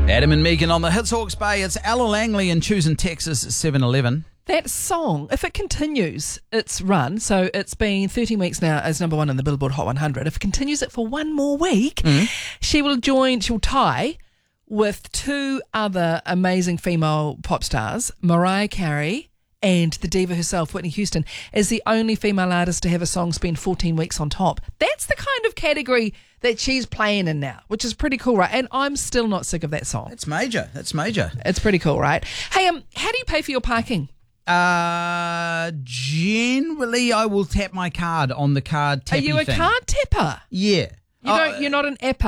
Adam and Megan on the Hits Hawke's Bay. It's Ella Langley in Choosing Texas at 7-Eleven. That song, if it continues its run, so it's been 13 weeks now as number one in the Billboard Hot 100. If it continues it for one more week, she'll tie with two other amazing female pop stars, Mariah Carey and the diva herself, Whitney Houston, as the only female artist to have a song spend 14 weeks on top. That's the kind of category that she's playing in now, which is pretty cool, right? And I'm still not sick of that song. That's major. That's major. It's pretty cool, right? Hey, how do you pay for your parking? Generally, I will tap my card on the card tappy Are you a thing. card tapper? Yeah. You're not an apper?